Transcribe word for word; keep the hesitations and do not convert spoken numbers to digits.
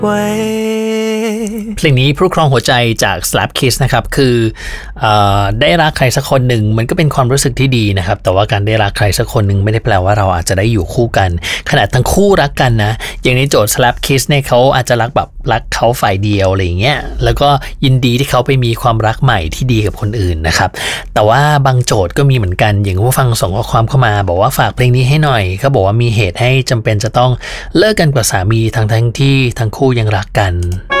เพลงนี้ผู้ครองหัวใจจาก Slap Kiss นะครับคือเอ่อได้รักใครสักคนหนึ่งมันก็เป็นความรู้สึกที่ดีนะครับแต่ว่าการได้รักใครสักคนหนึ่งไม่ได้แปลว่าเราอาจจะได้อยู่คู่กันขนาดทั้งคู่รักกันนะอย่างในโจทย์ Slap Kiss เนี่ยเขาอาจจะรักแบบรักเขาฝ่ายเดียวอะไรอย่างเงี้ยแล้วก็ยินดีที่เขาไปมีความรักใหม่ที่ดีกับคนอื่นนะครับแต่ว่าบางโจทย์ก็มีเหมือนกันอย่างผู้ฟังส่งข้อความเข้ามาบอกว่าฝากเพลงนี้ให้หน่อยเขาบอกว่ามีเหตุให้จำเป็นจะต้องเลิกกันกับสามีทั้งทั้งที่ทั้งคู่ยังรักกัน